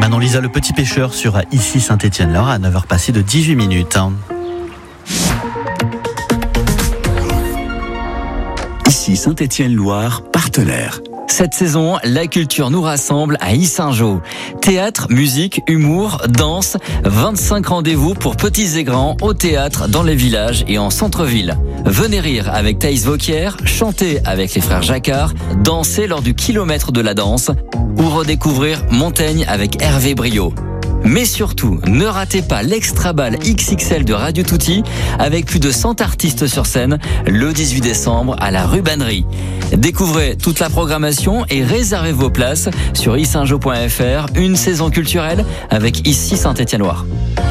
Maintenant, Lisa, le petit pêcheur sur Ici Saint-Étienne-Loire à 9h passées de 18 minutes. Ici Saint-Étienne-Loire, partenaire. Cette saison, la culture nous rassemble à Yssingeaux. Théâtre, musique, humour, danse, 25 rendez-vous pour petits et grands au théâtre, dans les villages et en centre-ville. Venez rire avec Thaïs Vauquier, chanter avec les frères Jacquard, danser lors du kilomètre de la danse ou redécouvrir Montaigne avec Hervé Briot. Mais surtout, ne ratez pas l'extra bal XXL de Radio Tutti avec plus de 100 artistes sur scène le 18 décembre à la Rubannerie. Découvrez toute la programmation et réservez vos places sur yssingeaux.fr. Une saison culturelle avec Ici Saint-Étienne-Loire.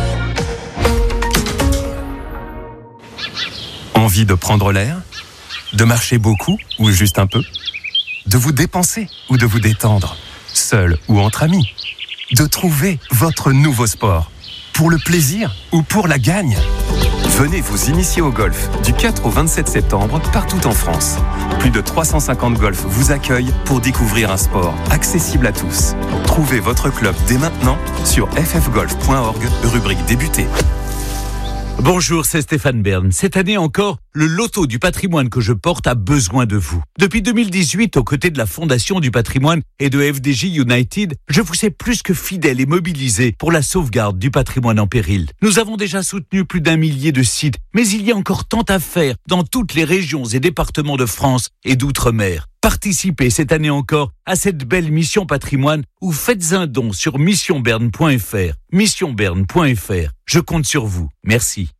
Envie de prendre l'air? De marcher beaucoup ou juste un peu? De vous dépenser ou de vous détendre? Seul ou entre amis? De trouver votre nouveau sport, pour le plaisir ou pour la gagne. Venez vous initier au golf du 4 au 27 septembre partout en France. Plus de 350 golfs vous accueillent pour découvrir un sport accessible à tous. Trouvez votre club dès maintenant sur ffgolf.org, rubrique débuter. Bonjour, c'est Stéphane Bern. Cette année encore, le loto du patrimoine que je porte a besoin de vous. Depuis 2018, aux côtés de la Fondation du patrimoine et de FDJ United, je vous sais plus que fidèle et mobilisé pour la sauvegarde du patrimoine en péril. Nous avons déjà soutenu plus d'1 millier de sites, mais il y a encore tant à faire dans toutes les régions et départements de France et d'outre-mer. Participez cette année encore à cette belle mission patrimoine ou faites un don sur missionberne.fr. Missionberne.fr. Je compte sur vous. Merci.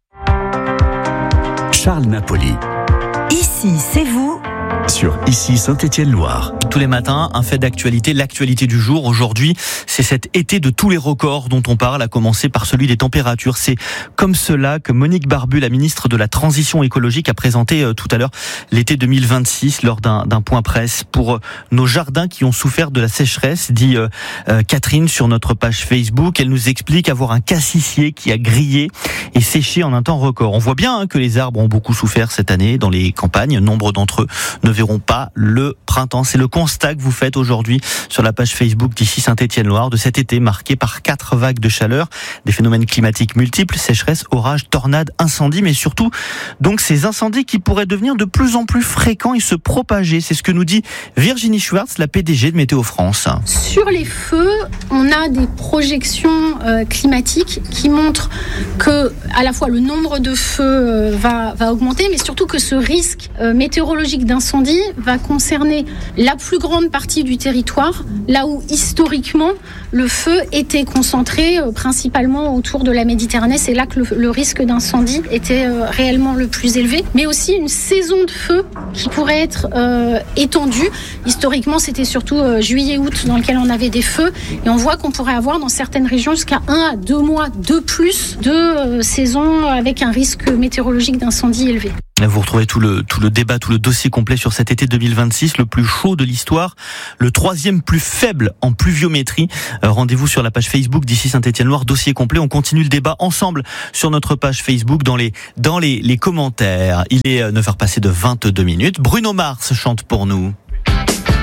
Charles Napoli. Ici, c'est vous. Sur Ici Saint-Étienne-Loire. Tous les matins, un fait d'actualité, l'actualité du jour. Aujourd'hui, c'est cet été de tous les records dont on parle, à commencer par celui des températures. C'est comme cela que Monique Barbu, la ministre de la Transition écologique, a présenté tout à l'heure l'été 2026 lors d'un point presse pour nos jardins qui ont souffert de la sécheresse, dit Catherine sur notre page Facebook. Elle nous explique avoir un cassissier qui a grillé et séché en un temps record. On voit bien que les arbres ont beaucoup souffert cette année dans les campagnes. Nombre d'entre eux ne verront pas le printemps. C'est le constat que vous faites aujourd'hui sur la page Facebook d'Ici Saint-Étienne-Loire de cet été marqué par 4 vagues de chaleur, des phénomènes climatiques multiples, sécheresse, orages, tornades, incendies, mais surtout donc ces incendies qui pourraient devenir de plus en plus fréquents et se propager. C'est ce que nous dit Virginie Schwartz, la PDG de Météo France. Sur les feux, on a des projections climatiques qui montrent que à la fois le nombre de feux va augmenter, mais surtout que ce risque météorologique d'incendie va concerner la plus grande partie du territoire, là où historiquement le feu était concentré principalement autour de la Méditerranée. C'est là que le risque d'incendie était réellement le plus élevé, mais aussi une saison de feu qui pourrait être étendue. Historiquement, c'était surtout juillet-août dans lequel on avait des feux, et on voit qu'on pourrait avoir dans certaines régions jusqu'à 1 à 2 mois de plus de saison avec un risque météorologique d'incendie élevé. Vous retrouvez tout le débat, tout le dossier complet sur cet été 2026, le plus chaud de l'histoire, le 3e plus faible en pluviométrie. Rendez-vous sur la page Facebook d'Ici Saint-Étienne-Loire, dossier complet. On continue le débat ensemble sur notre page Facebook dans les commentaires. Il est 9h passées de 22 minutes. Bruno Mars chante pour nous.